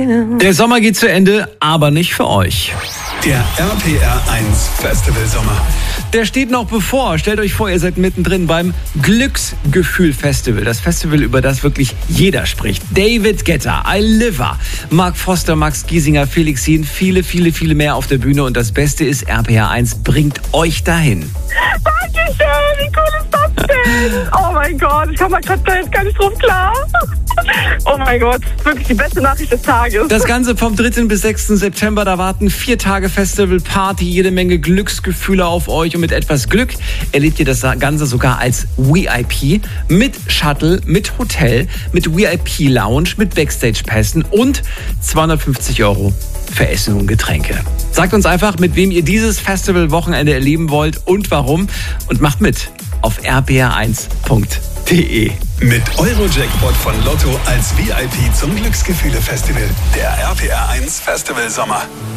Der Sommer geht zu Ende, aber nicht für euch. Der RPR 1 Festival Sommer. Der steht noch bevor. Stellt euch vor, ihr seid mittendrin beim Glücksgefühl-Festival. Das Festival, über das wirklich jeder spricht. David Guetta, Aliva, Mark Foster, Max Giesinger, Felix Jähn, viele mehr auf der Bühne. Und das Beste ist, RPR 1 bringt euch dahin. Dankeschön, wie cool ist das denn? Oh mein Gott, ich komme gerade gar nicht drauf klar. Oh mein Gott, wirklich die beste Nachricht des Tages. Das Ganze vom 3. bis 6. September, da warten 4 Tage Festival, Party, jede Menge Glücksgefühle auf euch. Und mit etwas Glück erlebt ihr das Ganze sogar als VIP, mit Shuttle, mit Hotel, mit VIP-Lounge, mit Backstage-Pässen und 250 € für Essen und Getränke. Sagt uns einfach, mit wem ihr dieses Festival-Wochenende erleben wollt und warum. Und macht mit auf rpr1.de. Mit Eurojackpot von Lotto als VIP zum Glücksgefühle-Festival. Der RPR 1 Festival Sommer.